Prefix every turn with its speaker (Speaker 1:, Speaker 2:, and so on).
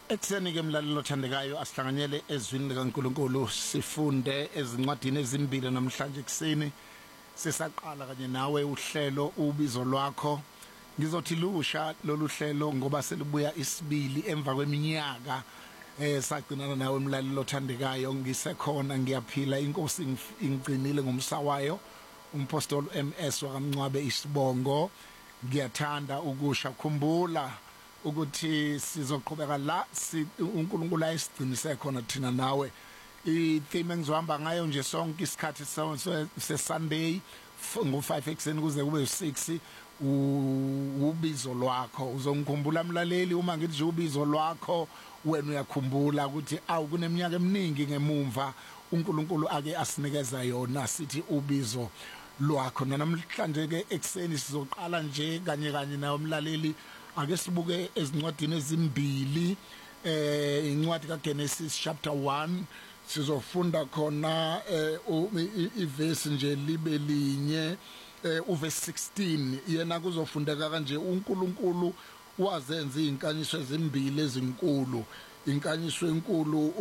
Speaker 1: Ekseni ke mlalelo othandekayo asihlanganyele ezwini likaNkulunkulu sifunde ezincwadini ezimbili namhlanje kuseni sesaqala kanye nawe uhlelo ubizo lwakho ngizothi lusha lolu hlelo ngoba selibuya isibili emva kweminyaka sagcinana nawe mlalelo othandekayo ngisekhona ngiyaphila inkosi ingcinile ngomsawayo umpostoli MS wakamncwabe isibongo ngiyathanda ukusha khumbula ukuthi sizoqhubeka la uNkulunkulu ayisigcinise khona thina nawe i-theme engizohamba ngayo nje sonke isikhathi se-Sunday ngo-5 ekseni kuze kube u6 ubizo lwakho uzongikhumbula mlaleli uma ngithi ubizo lwakho wena uyakhumbula ukuthi kuneminyaka eminingi ngemumva uNkulunkulu ake asinikeza yona sithi ubizo lwakho namhlanje ke ekseni sizoqala nje kanye nawe umlaleli ake sibuke ezincwadini ezimbili incwadi kaGenesis chapter 1 sizofunda khona iverse nje libe linye uverse 16 yena kuzofundeka kanje uNkulunkulu wazenza izinkanyiso ezimbili ezinkulu inkanyiso enkulu